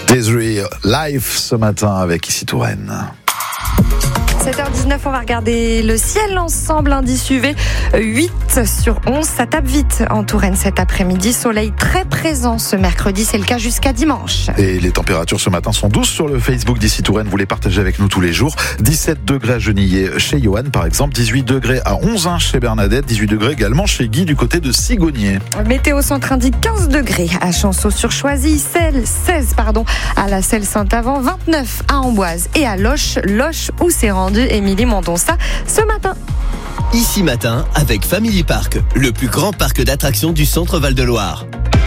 Desiree Life ce matin avec Ici Touraine. 7h19, on va regarder le ciel ensemble. Indice UV 8 sur 11. Ça tape vite en Touraine cet après-midi. Soleil très présent ce mercredi, c'est le cas jusqu'à dimanche. Et les températures ce matin sont douces sur le Facebook d'Ici Touraine. Vous les partagez avec nous tous les jours. 17 degrés à Genillé chez Johan par exemple. 18 degrés à Onzain chez Bernadette. 18 degrés également chez Guy du côté de Sigonier. Météo Centre indique 15 degrés à Chanceau-sur-Choisy. 16 à la Selle-Saint-Avant. 29 à Amboise et à Loches où s'est rendu Émilie Mendonça ce matin. Ici matin avec Family Park, le plus grand parc d'attractions du centre Val-de-Loire.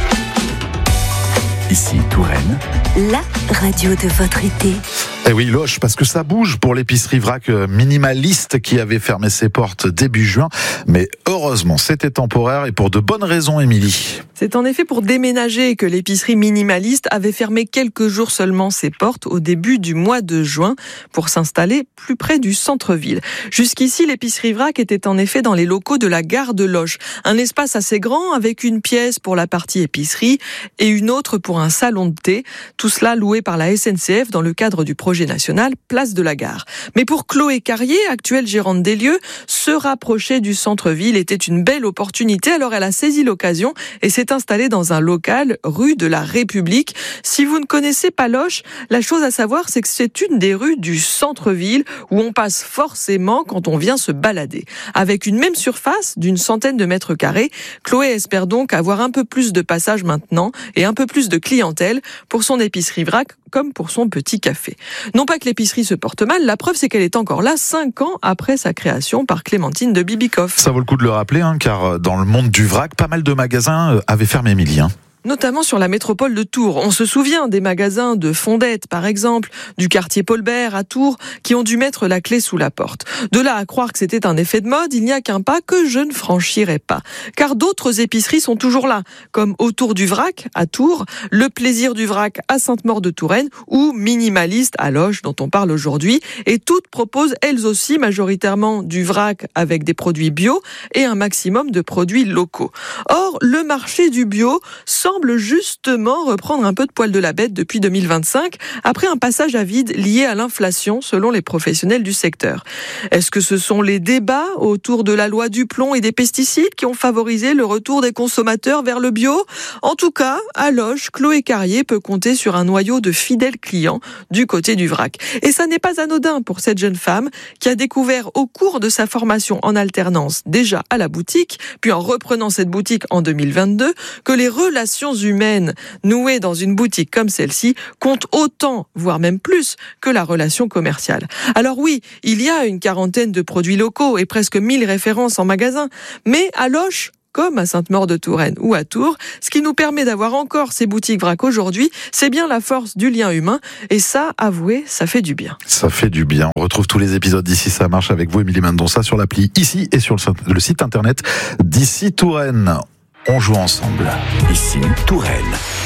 Ici Touraine, la radio de votre été. Eh oui, Loches, parce que ça bouge pour l'épicerie vrac minimaliste qui avait fermé ses portes début juin. Mais heureusement, c'était temporaire et pour de bonnes raisons, Émilie. C'est en effet pour déménager que l'épicerie minimaliste avait fermé quelques jours seulement ses portes au début du mois de juin pour s'installer plus près du centre-ville. Jusqu'ici, l'épicerie vrac était en effet dans les locaux de la gare de Loches. Un espace assez grand avec une pièce pour la partie épicerie et une autre pour un salon de thé. Tout cela loué par la SNCF dans le cadre du projet national Place de la Gare. Mais pour Chloé Carrier, actuelle gérante des lieux, se rapprocher du centre-ville était une belle opportunité. Alors elle a saisi l'occasion et s'est installée dans un local rue de la République. Si vous ne connaissez pas Loches, la chose à savoir, c'est que c'est une des rues du centre-ville où on passe forcément quand on vient se balader. Avec une même surface d'une centaine de mètres carrés, Chloé espère donc avoir un peu plus de passages maintenant et un peu plus de clientèle pour son épicerie vrac comme pour son petit café. Non pas que l'épicerie se porte mal, la preuve c'est qu'elle est encore là 5 ans après sa création par Clémentine de Bibikoff. Ça vaut le coup de le rappeler, car dans le monde du vrac, pas mal de magasins avaient fermé, Émilie. Notamment sur la métropole de Tours. On se souvient des magasins de Fondette, par exemple, du quartier Paulbert à Tours, qui ont dû mettre la clé sous la porte. De là à croire que c'était un effet de mode, il n'y a qu'un pas que je ne franchirai pas. Car d'autres épiceries sont toujours là, comme Autour du Vrac à Tours, Le Plaisir du Vrac à Sainte-Maure-de-Touraine ou Minimaliste à Loches, dont on parle aujourd'hui. Et toutes proposent elles aussi majoritairement du vrac avec des produits bio et un maximum de produits locaux. Or, le marché du bio semble justement reprendre un peu de poil de la bête depuis 2025, après un passage à vide lié à l'inflation selon les professionnels du secteur. Est-ce que ce sont les débats autour de la loi du plomb et des pesticides qui ont favorisé le retour des consommateurs vers le bio ? En tout cas, à Loches, Chloé Carrier peut compter sur un noyau de fidèles clients du côté du vrac. Et ça n'est pas anodin pour cette jeune femme qui a découvert au cours de sa formation en alternance, déjà à la boutique, puis en reprenant cette boutique en 2022, que les relations humaines nouées dans une boutique comme celle-ci comptent autant, voire même plus, que la relation commerciale. Alors oui, il y a une quarantaine de produits locaux et presque 1000 références en magasin, mais à Loches, comme à Sainte-Maure-de-Touraine ou à Tours, ce qui nous permet d'avoir encore ces boutiques vrac aujourd'hui, c'est bien la force du lien humain. Et ça, avouez, ça fait du bien. Ça fait du bien. On retrouve tous les épisodes d'Ici ça marche avec vous, Émilie Mendonça, sur l'appli Ici et sur le site internet d'Ici Touraine. On joue ensemble. Ici Touraine.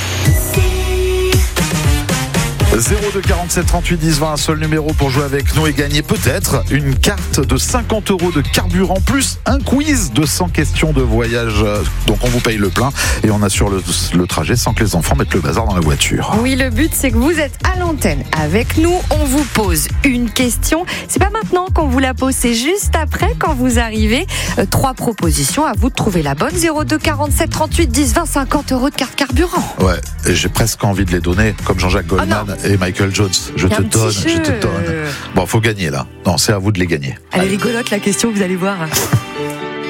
02 47 38 10 20, un seul numéro pour jouer avec nous et gagner peut-être une carte de 50 € de carburant plus un quiz de 100 questions de voyage. Donc on vous paye le plein et on assure le trajet sans que les enfants mettent le bazar dans la voiture. Oui, le but c'est que vous êtes à l'antenne avec nous. On vous pose une question. C'est pas maintenant qu'on vous la pose, c'est juste après quand vous arrivez. 3 propositions, à vous de trouver la bonne. 02 47 38 10 20, 50 € de carte carburant. Ouais, et j'ai presque envie de les donner comme Jean-Jacques Goldman et Michael Jones. Je te donne. Bon, faut gagner là. Non, c'est à vous de les gagner. Elle est rigolote la question, vous allez voir.